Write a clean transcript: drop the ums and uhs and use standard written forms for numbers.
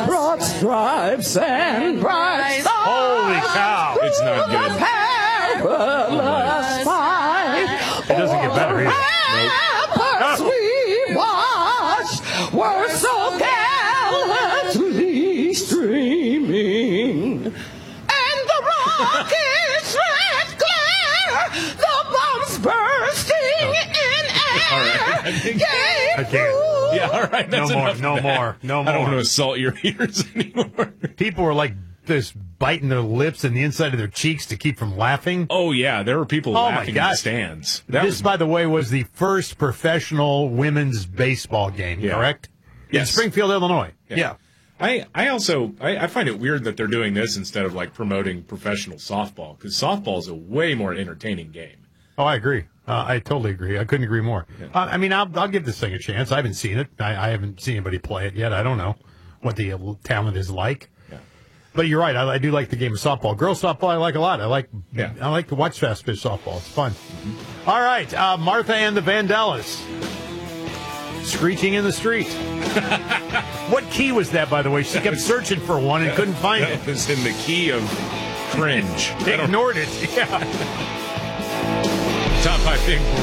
broad stripes and bright stars. Holy cow. It's not good. Perilous fight. It doesn't get better either. Ramparts we watched were so gallantly streaming, and the rockets' red glare, the bombs bursting in air. All right, I think I can't. Yeah, all right. That's No more, enough no of that. more, no I don't want more. to assault your ears anymore. People were like this, biting their lips and the inside of their cheeks to keep from laughing. Oh, yeah. There were people Oh, my laughing in the gosh. stands. This, by the way, was the first professional women's baseball game, Yeah. correct? Yes. In Springfield, Illinois. Yeah. I also find it weird that they're doing this instead of like promoting professional softball, because softball is a way more entertaining game. Oh, I agree. I totally agree. I couldn't agree more. Yeah. I mean, I'll give this thing a chance. I haven't seen it. I haven't seen anybody play it yet. I don't know what the talent is like. Yeah. But you're right. I do like the game of softball. Girls softball I like a lot. I like to watch fast pitch softball. It's fun. Mm-hmm. All right, Martha and the Vandellas. Screeching in the street. What key was that, by the way? She kept searching for one and couldn't find it. It was in the key of cringe. Ignored it. Yeah. Top 5 things